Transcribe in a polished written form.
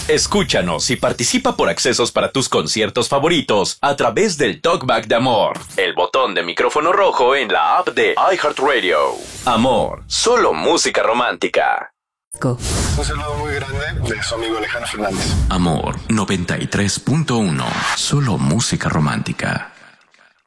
Escúchanos y participa por accesos para tus conciertos favoritos a través del Talkback de Amor, el botón de micrófono rojo en la app de iHeartRadio. Amor, solo música romántica. Un saludo muy grande de su amigo Alejandro Fernández. Amor 93.1, solo música romántica.